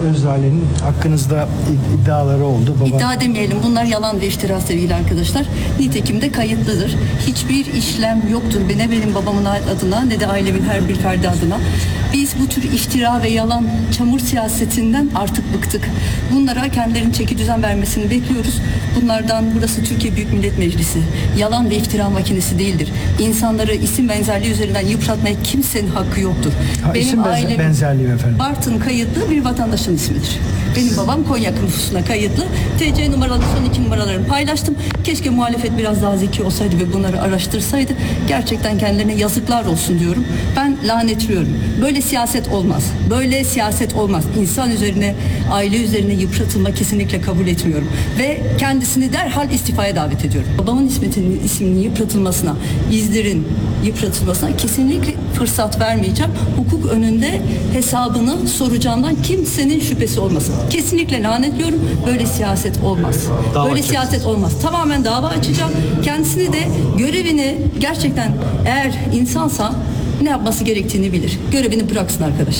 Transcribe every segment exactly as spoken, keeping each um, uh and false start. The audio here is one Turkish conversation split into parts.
Özdağ'ın hakkınızda iddiaları oldu. Baba... İddia demeyelim. Bunlar yalan ve iftira sevgili arkadaşlar. Nitekim de kayıtlıdır. Hiçbir işlem yoktur. Ne benim babamın adına ne de ailemin her bir ferdi adına. Biz bu tür iftira ve yalan, çamur siyasetinden artık bıktık. Bunlara kendilerinin çeki düzen vermesini bekliyoruz. Bunlardan burası Türkiye Büyük Millet Meclisi. Yalan ve iftira makinesi değildir. İnsanları isim benzerliği üzerinden yıpratmaya kimsenin hakkı yoktur. Ha, benim isim ailem benzerliği efendim. Bartın kayıtlı bir vatandaşın ismidir. Benim babam Konya nüfusuna kayıtlı. T C numaralı son iki numaralarını paylaştım. Keşke muhalefet biraz daha zeki olsaydı ve bunları araştırsaydı. Gerçekten kendilerine yazıklar olsun diyorum. Ben lanetliyorum. Böyle siyaset olmaz. Böyle siyaset olmaz. İnsan üzerine, aile üzerine yıpratılma kesinlikle kabul etmiyorum. Ve kendisini derhal istifaya davet ediyorum. Babamın isminin, isminin yıpratılmasına, izlerin yıpratılmasına kesinlikle fırsat vermeyeceğim. Hukuk önünde hesabını soracağımdan kimsenin şüphesi olmasın. Kesinlikle lanetliyorum. Böyle siyaset olmaz. Dava Böyle açacağız. siyaset olmaz. Tamamen dava açacağım. Kendisini de görevini gerçekten eğer insansa ne yapması gerektiğini bilir. Görevini bıraksın arkadaş.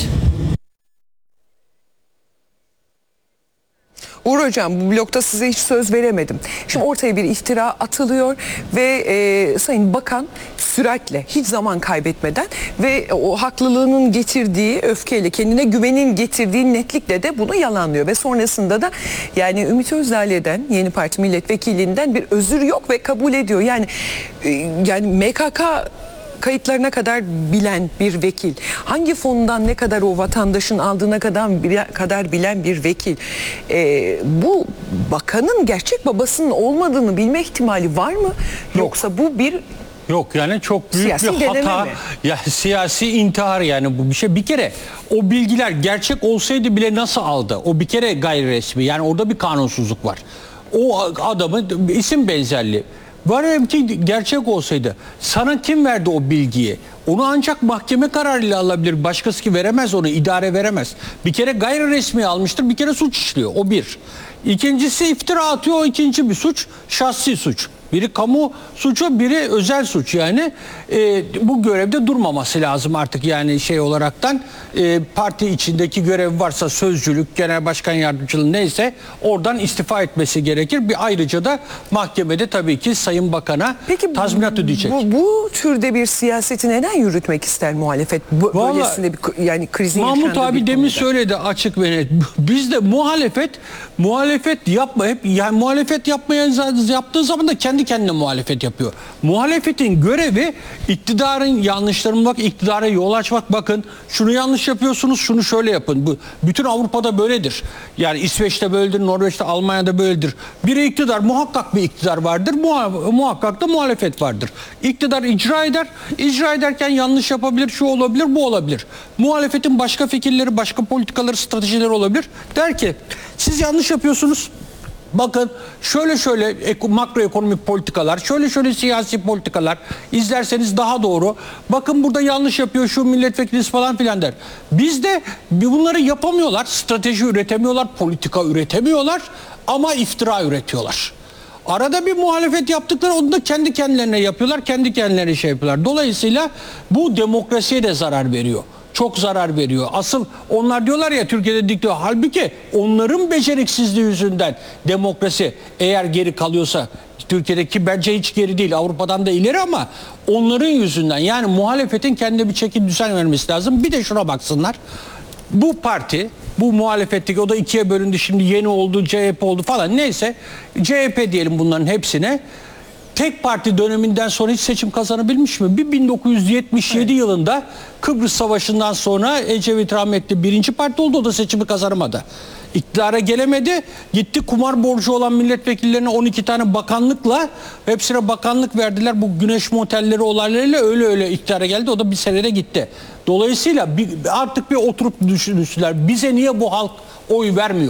Uğur Hocam, bu blokta size hiç söz veremedim. Şimdi ortaya bir iftira atılıyor ve e, Sayın Bakan süratle, hiç zaman kaybetmeden ve o haklılığının getirdiği öfkeyle, kendine güvenin getirdiği netlikle de bunu yalanlıyor. Ve sonrasında da yani Ümit Özdağ'dan, Yeni Parti milletvekilinden bir özür yok ve kabul ediyor. Yani e, yani M K K kayıtlarına kadar bilen bir vekil, hangi fondan ne kadar o vatandaşın aldığına kadar, kadar bilen bir vekil, ee, bu bakanın gerçek babasının olmadığını bilme ihtimali var mı? Yok. Yoksa bu bir Yok yani çok büyük siyasi bir hata, mi? ya siyasi intihar yani bu bir şey. Bir kere o bilgiler gerçek olsaydı bile nasıl aldı? O bir kere gayri resmi, yani orada bir kanunsuzluk var. O adamın isim benzerliği. Var ki gerçek olsaydı sana kim verdi o bilgiyi? Onu ancak mahkeme kararıyla alabilir. Başkası ki veremez onu, idare veremez. Bir kere gayri resmi almıştır, bir kere suç işliyor. O bir. İkincisi iftira atıyor, o ikinci bir suç. Şahsi suç. Biri kamu suçu, biri özel suç yani. E, bu görevde durmaması lazım artık yani şey olaraktan. E, parti içindeki görev varsa sözcülük, genel başkan yardımcılığı neyse oradan istifa etmesi gerekir. Bir ayrıca da mahkemede tabii ki Sayın Bakan'a Peki, tazminat ödeyecek. Bu, bu türde bir siyaseti neden yürütmek ister muhalefet? Bu, Vallahi, böylesinde bir yani krizin Mahmut abi bir demin konuda söyledi açık ve net. Biz de muhalefet muhalefet yapma hep yani muhalefet yapmaya yaptığı zaman da kendi kendine muhalefet yapıyor. Muhalefetin görevi iktidarın yanlışlarını bak, iktidara yol açmak, bakın şunu yanlış yapıyorsunuz, şunu şöyle yapın. Bu bütün Avrupa'da böyledir. Yani İsveç'te böyledir, Norveç'te, Almanya'da böyledir. Bir iktidar, muhakkak bir iktidar vardır. Muha- muhakkak da muhalefet vardır. İktidar icra eder. İcra ederken yanlış yapabilir, şu olabilir, bu olabilir. Muhalefetin başka fikirleri, başka politikaları, stratejileri olabilir. Der ki siz yanlış yapıyorsunuz. Bakın şöyle şöyle eko, makroekonomik politikalar, şöyle şöyle siyasi politikalar izlerseniz daha doğru. Bakın burada yanlış yapıyor şu milletvekilisi falan filan der. Bizde bunları yapamıyorlar, strateji üretemiyorlar, politika üretemiyorlar ama iftira üretiyorlar. Arada bir muhalefet yaptıkları onu da kendi kendilerine yapıyorlar, kendi kendilerine şey yapıyorlar. Dolayısıyla bu demokrasiye de zarar veriyor. Çok zarar veriyor. Asıl onlar diyorlar ya Türkiye'de diktatör. Halbuki onların beceriksizliği yüzünden demokrasi eğer geri kalıyorsa, Türkiye'deki bence hiç geri değil, Avrupa'dan da ileri ama onların yüzünden, yani muhalefetin kendine bir çeki düzen vermesi lazım. Bir de şuna baksınlar. Bu parti, bu muhalefetteki, o da ikiye bölündü, şimdi yeni oldu, C H P oldu falan, neyse C H P diyelim bunların hepsine. Tek parti döneminden sonra hiç seçim kazanabilmiş mi? Bir bin dokuz yüz yetmiş yedi evet. yılında Kıbrıs Savaşı'ndan sonra Ecevit rahmetli birinci parti oldu, o da seçimi kazanamadı. İktidara gelemedi, gitti kumar borcu olan milletvekillerine on iki tane bakanlıkla, hepsine bakanlık verdiler. Bu güneş motelleri olaylarıyla öyle öyle iktidara geldi, o da bir senede gitti. Dolayısıyla bir, artık bir oturup düşünmüşler, bize niye bu halk oy vermiyor?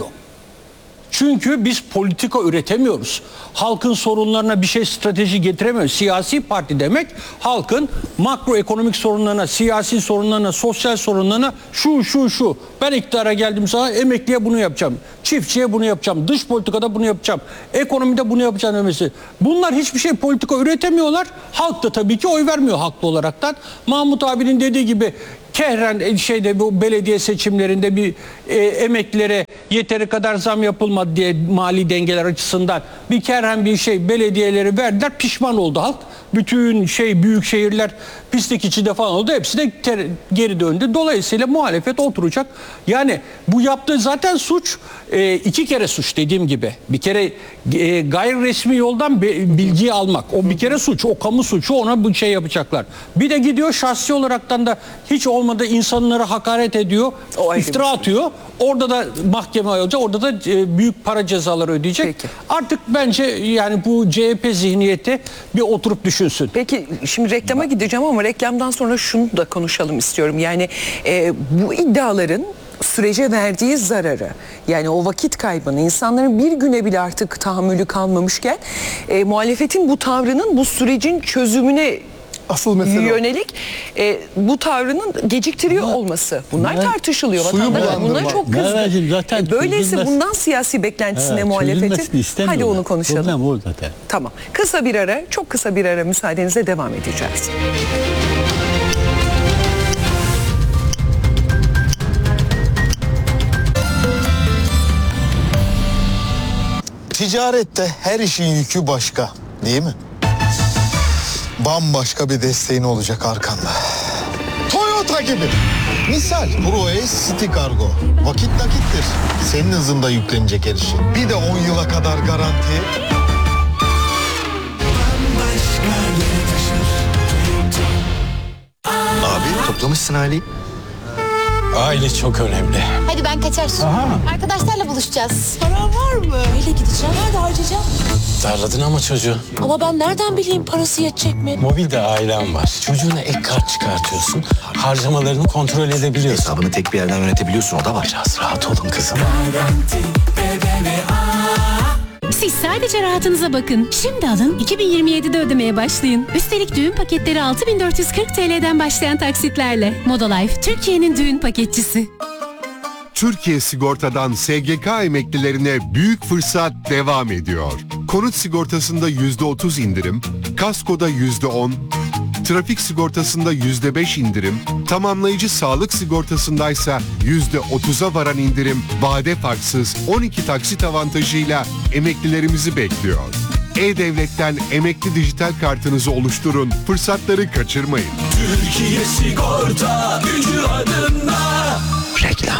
Çünkü biz politika üretemiyoruz. Halkın sorunlarına bir şey, strateji getiremiyoruz. Siyasi parti demek halkın makroekonomik sorunlarına, siyasi sorunlarına, sosyal sorunlarına şu şu şu. Ben iktidara geldim sana emekliye bunu yapacağım. Çiftçiye bunu yapacağım. Dış politikada bunu yapacağım. Ekonomide bunu yapacağım demesi. Bunlar hiçbir şey politika üretemiyorlar. Halk da tabii ki oy vermiyor haklı olaraktan. Mahmut abinin dediği gibi Kehren şeyde bu belediye seçimlerinde bir e, emeklilere yeteri kadar zam yapılmadı diye mali dengeler açısından bir kerhen bir şey belediyeleri verdiler, pişman oldu halk. Bütün şey büyük şehirler pislik içinde falan oldu. Hepsi de ter- geri döndü. Dolayısıyla muhalefet oturacak. Yani bu yaptığı zaten suç, e, iki kere suç dediğim gibi. Bir kere e, gayri resmi yoldan be, bilgiyi almak. O bir kere suç. O kamu suçu, ona bu şey yapacaklar. Bir de gidiyor şahsi olaraktan da hiç olmadı insanları hakaret ediyor. O ayrı iftira bir şey. atıyor. Orada da mahkeme olacak. Orada da e, büyük para cezaları ödeyecek. Peki. Artık bence yani bu C H P zihniyeti bir oturup düşünsün. Peki şimdi reklama gideceğim ama reklamdan sonra şunu da konuşalım istiyorum. Yani e, bu iddiaların sürece verdiği zararı, yani o vakit kaybını, insanların bir güne bile artık tahammülü kalmamışken e, muhalefetin bu tavrının bu sürecin çözümüne Asıl mesele o. yönelik e, bu tavrının geciktiriyor Ama olması. Bunlar bunlar tartışılıyor. suyu Vatandaş bulandırma. bunlara çok kızdı. Merveciğim zaten E, böyleyse çözülmez- bundan siyasi beklentisine Evet, muhalefetin. çözülmesini istemiyorlar. Hadi onu konuşalım. Problem o zaten. Tamam. Kısa bir ara, çok kısa bir ara müsaadenizle devam edeceğiz. Ticarette her işin yükü başka, değil mi? Bambaşka bir desteğin olacak arkanda. Toyota gibi. Misal ProAce City Cargo. Vakit nakittir. Senin hızında yüklenecek her işi. Bir de on yıla kadar garanti. Abi toplamışsın aileyi. Aile çok önemli. Hadi ben kaçar. Arkadaşlarla buluşacağız. Param var mı? Neyle gideceğim? Nerede harcayacağım? Darladın ama çocuğu. Ama ben nereden bileyim parası yetecek mi? Mobilde ailen var. Çocuğuna ek kart çıkartıyorsun. Harcamalarını kontrol edebiliyorsun. Hesabını tek bir yerden yönetebiliyorsun, o da var. Biraz rahat olun kızım. Siz sadece rahatınıza bakın. Şimdi alın, iki bin yirmi yedide ödemeye başlayın. Üstelik düğün paketleri altı bin dört yüz kırk TL'den başlayan taksitlerle. Modolife, Türkiye'nin düğün paketçisi. Türkiye Sigorta'dan S G K emeklilerine büyük fırsat devam ediyor. Konut sigortasında yüzde otuz indirim, kaskoda yüzde on, trafik sigortasında yüzde beş indirim, tamamlayıcı sağlık sigortasındaysa yüzde otuza varan indirim vade farksız on iki taksit avantajıyla emeklilerimizi bekliyor. E-Devlet'ten emekli dijital kartınızı oluşturun, fırsatları kaçırmayın. Türkiye Sigorta gücü adına. Reklam.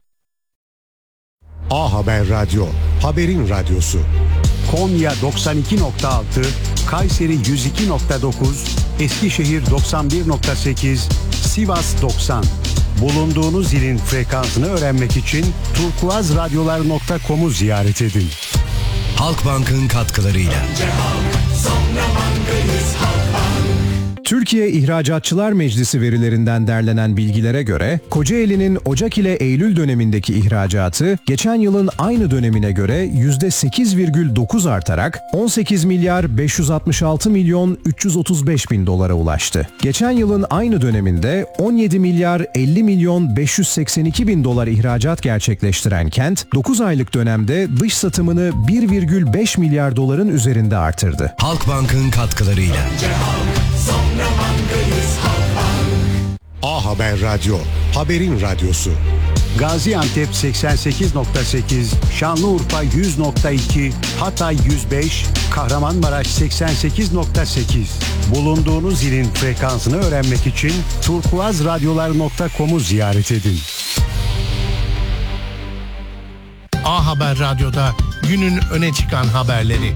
A Haber Radyo, haberin radyosu. Konya doksan iki nokta altı, Kayseri yüz iki nokta dokuz, Eskişehir doksan bir nokta sekiz, Sivas doksan. Bulunduğunuz ilin frekansını öğrenmek için turkuazradyolar nokta com'u ziyaret edin. Halkbank'ın katkılarıyla. Türkiye İhracatçılar Meclisi verilerinden derlenen bilgilere göre Kocaeli'nin Ocak ile Eylül dönemindeki ihracatı geçen yılın aynı dönemine göre yüzde sekiz virgül dokuz artarak on sekiz milyar beş yüz altmış altı milyon üç yüz otuz beş bin dolara ulaştı. Geçen yılın aynı döneminde on yedi milyar elli milyon beş yüz seksen iki bin dolar ihracat gerçekleştiren kent, dokuz aylık dönemde dış satımını bir virgül beş milyar doların üzerinde artırdı. Halkbank'ın katkılarıyla. A Haber Radyo, haberin radyosu. Gaziantep seksen sekiz nokta sekiz, Şanlıurfa yüz nokta iki, Hatay yüz beş, Kahramanmaraş seksen sekiz nokta sekiz. Bulunduğunuz ilin frekansını öğrenmek için turkuazradyolar nokta com'u ziyaret edin. A Haber Radyo'da günün öne çıkan haberleri.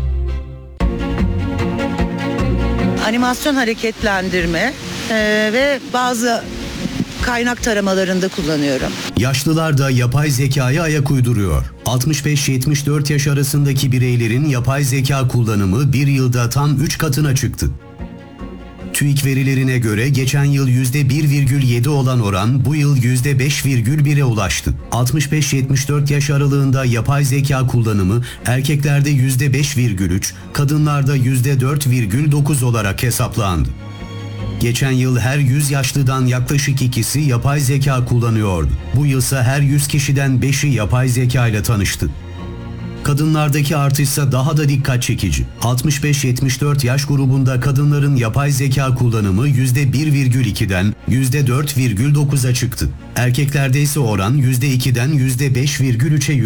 Animasyon hareketlendirme e, ve bazı kaynak taramalarında kullanıyorum. Yaşlılar da yapay zekaya ayak uyduruyor. altmış beş yetmiş dört yaş arasındaki bireylerin yapay zeka kullanımı bir yılda tam üç katına çıktı. TÜİK verilerine göre geçen yıl yüzde bir virgül yedi olan oran bu yıl yüzde beş virgül bire ulaştı. altmış beş yetmiş dört yaş aralığında yapay zeka kullanımı erkeklerde yüzde beş virgül üç, kadınlarda yüzde dört virgül dokuz olarak hesaplandı. Geçen yıl her yüz yaşlıdan yaklaşık ikisi yapay zeka kullanıyordu. Bu yılsa her yüz kişiden beşi yapay zeka ile tanıştı. Kadınlardaki artışsa daha da dikkat çekici. altmış beş yetmiş dört yaş grubunda kadınların yapay zeka kullanımı yüzde bir virgül ikiden yüzde dört virgül dokuza çıktı. Erkeklerde ise oran yüzde ikiden yüzde beş virgül üçe